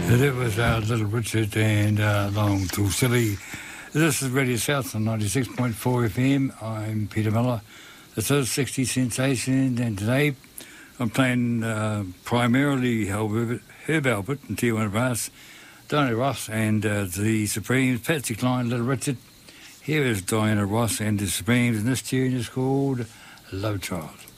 That was Little Richard and Long Tall Silly. This is Radio South on 96.4 FM. I'm Peter Miller. This is 60 Sensations, and today I'm playing primarily Herb Albert and Tijuana Brass, Diana Ross and the Supremes, Patsy Cline, Little Richard. Here is Diana Ross and the Supremes, and this tune is called Love Child.